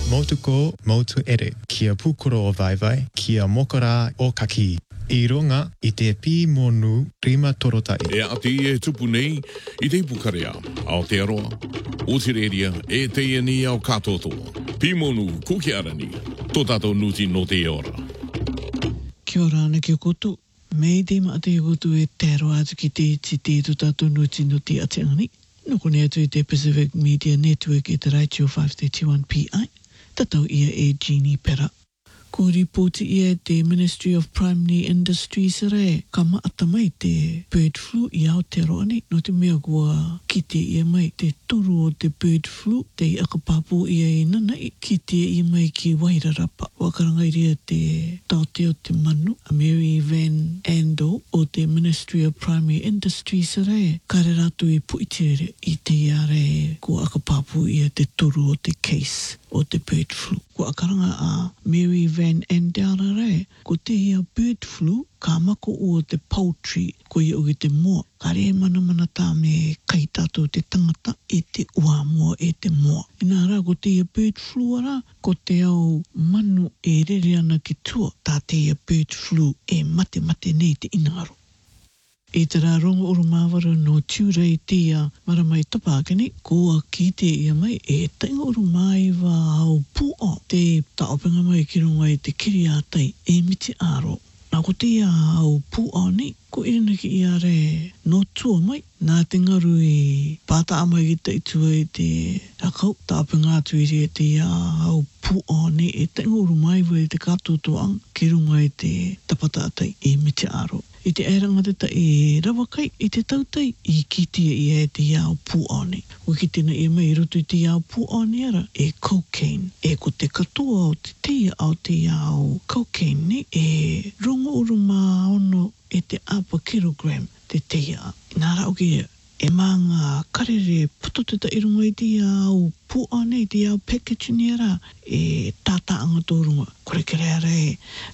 Motuko, motu ere, kia pukuro o vaivai, kia mokora o kaki. I runga I te pi monu rima torotai. E ati e tupu nei I te pukarea, Aotearoa, Otireria, e te ni au katotoa. Pi monu kukiarani, tō tātou nuti no te ora. Kia ora ana ki o koutou. Mei te maa te koutou e tēro atu ki te iti te tō tātou nuti no te atiangani. Noko ne atu I te Pacific Media Network e te Raichio 531 PI. Tatau ia e Jeannie Pera. Ko ripoti ia te Ministry of Primary Industries re ka maata mai te bird flu I Aotearoa nei. No te mea kua ki te ia mai te toru o te bird flu te I akapapu ia I nanai ki te ia mai ki Wairarapa. Wakarangai ria te taote o te manu a Mary Van Andel o te Ministry of Primary Industries re kare ratu I puitere I te ia re kua akapapu ia te toru o te case o te bird flu. Kua akaranga a Mary Van Andel re, ko te ia bird flu, ka mako o te poultry, ko ia uke te moa. Ka re mana tā me kai tātou te tangata e te ua moa e te moa. Ina rā, ko te ia bird flu ara, ko te au manu e rere ana ki tua, tā te ia bird flu e mate nei te inaro. E te rā rongo oro māwara no tiurei te ia maramai tapākene, ko a ki te ia mai e tainga oro mai wa au pua te taopenga mai ki ronga I te kiri ātai e miti aro. Nā ko te ia au pua nei, ko irina ki ia re no tua mai, nā te ngaru I pāta amai ki te itua I te akau, taopenga atu I rea te ia au pua nei e tainga oro mai wa I te kātotoang ki ronga I te tapata atai e miti aro. I te airanga te e rawakai I te tautai I kitia I te iau puone. O ki tēnā e mai roto I te iau puone ara e cocaine. E ko te katoa o te tia au te iau cocaine ne e rongo uru mā ono e te apa kilogram te tia. Nā rau ki e manga karere puto te tairunga I te iau puone I te iau packaging ara e tātaanga tōrunga. Kore kere ara e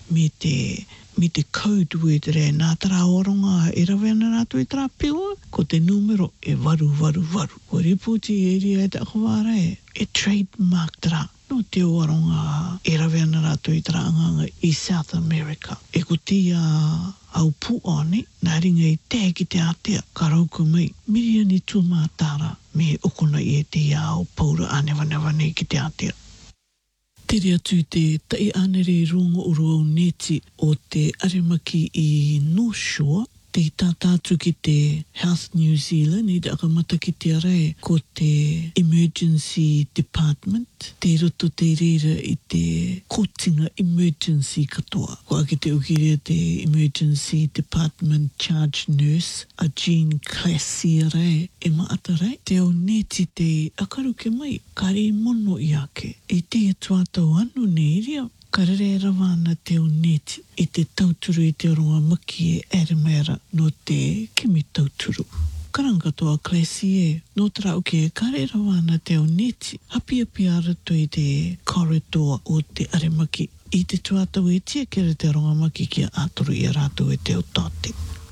me te code word re nā tara oronga e rawe ana rātu I tara pio, ko te numero e waru. Ko ripoti e ria e te akawara e trademark tara. No te oronga e rawe ana rātu I tara anganga I South America. E ko tia au puone, nā ringa I te ki te atea, ka rauko mai, miriani tū mātara, me okona I te au paura anewa nei ki te atea. Tere atu te tai anere rongo uru au neti o te arimaki I North Shore, te tātātu ki te Health New Zealand, I te akamata ki te arai ko te Emergency Department, te roto te reira I te kotinga emergency katoa. Ko ake te ukirea te Emergency Department Charge Nurse, a Jean Classy arai, e maata rai, te au neti te akaruke mai, kare mono I ake. E te tuatau anu ne iria, karere rawana te o neti I te tauturu I te ronga maki e Aramera no te kimi tauturu. Karanga toa Classy e, no tera uke e kare rawana te o neti, hapi arato I te corridor o te arimaki. I te tuatau e tia kere te ronga maki ki a atoru I rātou e te o tate.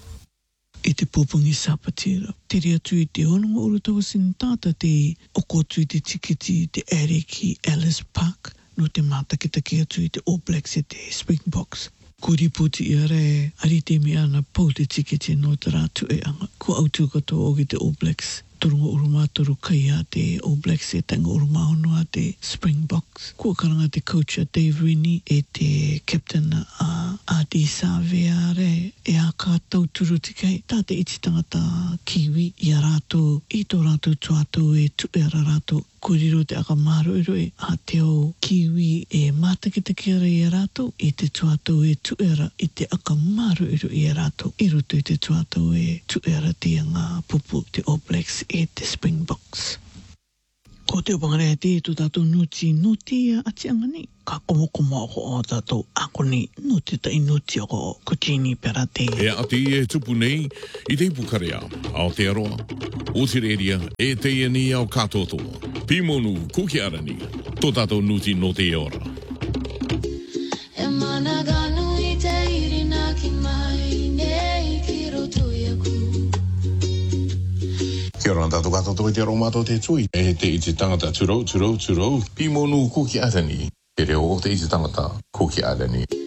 I te popungi sapatira. Tere atu I te hononga urutau sin tata te okotu I te tikiti I te ere ki Ellis Park. No te mātakitaki atu I te All Blacks e te Springboks. Ko ripoti I are ari te me ana pau te tikiti no te rātu e anga. Ko autu katoa o ki te All Blacks. Turunga urumātoru kai a te All Blacks e tanga urumāhono a te Springboks. Ko karanga te coach a Dave Rennie e te captain a Adi Savea re e a ka tauturu tikai. Tā te iti tangata kiwi I a rātou, I tō rātou tuatou e tuera rātou. Ko riro te akamaroiroi a te o kiwi e mātakitaki ara I a rātou, I te tuatou e tuera I te akamaroiroi I a rātou. I roto I te tuatou e tuera te ngā pupu te All Blacks e te Springboks. Ko te opangarea te tō tātou nuti a atianga nei, ka komo o tātou ako nei, no te tai nuti ako ko Jeannie Pera te. E ati e tupu nei, I te pukarea, Aotearoa, Otireria, e te ni au katotoa. Pimonu kukiarani, tō tātou nuti no te ora. E mana ganu I te irina ki mai, nei ki roto iaku. Kia ora tātou katoa toi te aromato te tui. E te iti tangata turou. Pimonu kuki arani. Te reo o te iti tangata kuki arani.